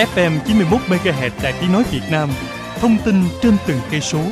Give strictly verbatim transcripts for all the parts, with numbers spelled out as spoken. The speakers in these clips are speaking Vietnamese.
ép em chín mươi mốt mê ga héc Đài Tiếng nói Việt Nam. Thông tin trên từng cây số.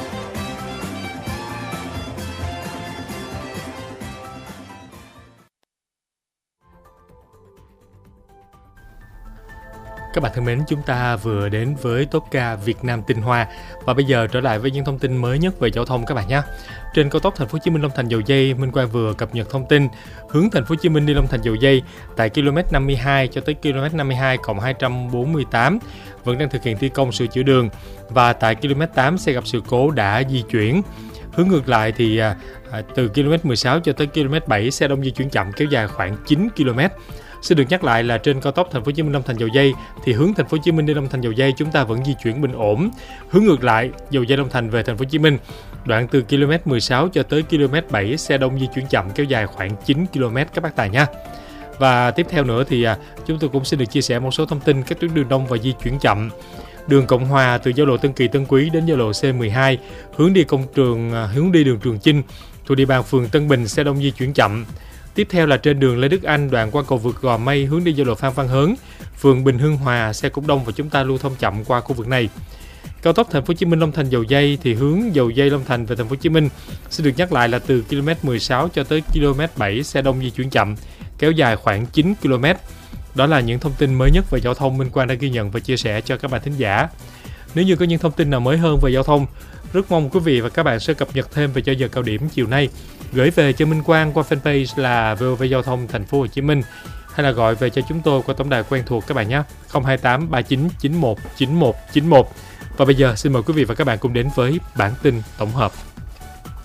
Các bạn thân mến, chúng ta vừa đến với top ca Việt Nam tinh hoa và bây giờ trở lại với những thông tin mới nhất về giao thông các bạn nhé. Trên cao tốc Thành phố Hồ Chí Minh Long Thành Dầu Giây, Minh Quang vừa cập nhật thông tin hướng Thành phố Hồ Chí Minh đi Long Thành Dầu Giây tại km năm mươi hai cho tới km năm mươi hai cộng hai trăm bốn mươi tám vẫn đang thực hiện thi công sửa chữa đường và tại km tám xe gặp sự cố đã di chuyển. Hướng ngược lại thì à, từ km mười sáu cho tới km bảy xe đông di chuyển chậm kéo dài khoảng chín ki lô mét. Xin được nhắc lại là trên cao tốc Thành phố Hồ Chí Minh Long Thành Dầu Giây thì hướng Thành phố Hồ Chí Minh đi Long Thành Dầu Giây chúng ta vẫn di chuyển bình ổn. Hướng ngược lại Dầu Giây Long Thành về Thành phố Hồ Chí Minh, đoạn từ km mười sáu cho tới km bảy xe đông di chuyển chậm kéo dài khoảng chín ki lô mét các bác tài nha. Và tiếp theo nữa thì à, chúng tôi cũng xin được chia sẻ một số thông tin các tuyến đường đông và di chuyển chậm. Đường Cộng Hòa từ giao lộ Tân Kỳ Tân Quý đến giao lộ C mười hai hướng đi công trường hướng đi đường Trường Chinh thuộc địa bàn phường Tân Bình xe đông di chuyển chậm. Tiếp theo là trên đường Lê Đức Anh đoạn qua cầu vượt Gò Mây hướng đi giao lộ Phan Văn Hớn, phường Bình Hưng Hòa xe cũng đông và chúng ta lưu thông chậm qua khu vực này. Cao tốc Thành phố Hồ Chí Minh Long Thành Dầu Giây thì hướng Dầu Giây Long Thành về Thành phố Hồ Chí Minh sẽ được nhắc lại là từ km mười sáu cho tới km bảy xe đông di chuyển chậm, kéo dài khoảng chín ki lô mét. Đó là những thông tin mới nhất về giao thông Minh Quang đã ghi nhận và chia sẻ cho các bạn thính giả. Nếu như có những thông tin nào mới hơn về giao thông, rất mong quý vị và các bạn sẽ cập nhật thêm về cho giờ cao điểm chiều nay, gửi về cho Minh Quang qua fanpage là vê o vê Giao thông Thành phố Hồ Chí Minh hay là gọi về cho chúng tôi qua tổng đài quen thuộc các bạn nhé, không hai tám ba chín chín một chín một chín một. Và bây giờ xin mời quý vị và các bạn cùng đến với bản tin tổng hợp.